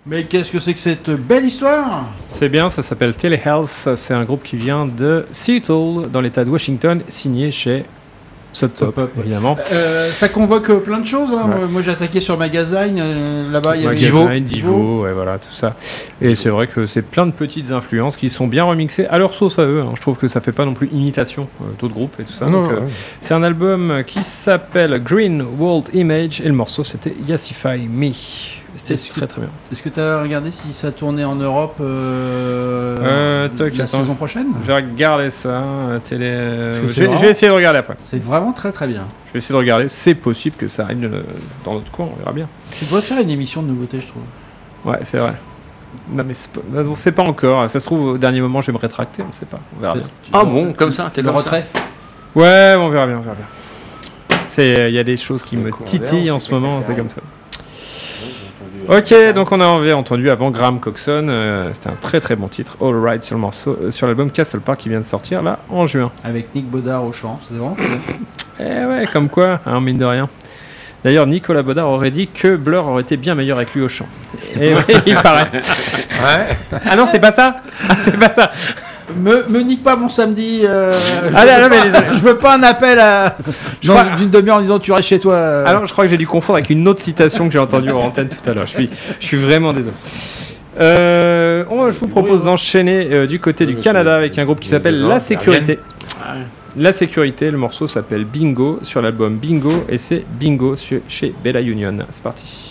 Mais qu'est-ce que c'est que cette belle histoire ? C'est bien, ça s'appelle Telehealth. C'est un groupe qui vient de Seattle, dans l'état de Washington, signé chez Sub Pop, évidemment. Ça convoque plein de choses. Hein. Ouais. Moi, j'ai attaqué sur Magazine. Là-bas, il y avait Divo, ouais, voilà, tout ça. Et c'est vrai que c'est plein de petites influences qui sont bien remixées à leur sauce à eux. Hein. Je trouve que ça fait pas non plus imitation d'autres groupes et tout ça. Non, Donc, c'est un album qui s'appelle Green World Image et le morceau c'était Yassify Me. C'était très très bien. Est-ce que tu as regardé si ça tournait en Europe la saison prochaine ? Je vais regarder ça. Je vraiment... vais essayer de regarder après. C'est vraiment très très bien. Je vais essayer de regarder. C'est possible que ça arrive dans notre coin, on verra bien. Tu devrais faire une émission de nouveautés, je trouve. Ouais, c'est vrai. Non, mais on sait pas encore. Ça se trouve, au dernier moment, je vais me rétracter. On sait pas. On verra bien. Ah bon, comme ça, t'es le retrait. Ouais, on verra bien. Il y a des choses qui me titillent en ce moment. C'est comme ça. Ok, donc on avait entendu avant Graham Coxon, c'était un très très bon titre, All Right sur le morceau, sur l'album Castle Park qui vient de sortir là en juin. Avec Nick Bodard au chant, c'est vraiment cool. Eh ouais, comme quoi, hein, mine de rien. D'ailleurs, Nicolas Bodard aurait dit que Blur aurait été bien meilleur avec lui au chant. Et ouais, il paraît. Ouais. Ah non, c'est pas ça. C'est pas ça. Me nique pas mon samedi. Je veux pas un appel d'une demi-heure en disant tu restes chez toi. Alors, je crois que j'ai dû confondre avec une autre citation que j'ai entendue en antenne tout à l'heure. Je suis vraiment désolé. Je vous propose d'enchaîner du côté du Canada avec un groupe qui s'appelle La Sécurité. La Sécurité, le morceau s'appelle Bingo sur l'album Bingo et c'est Bingo chez Bella Union. C'est parti.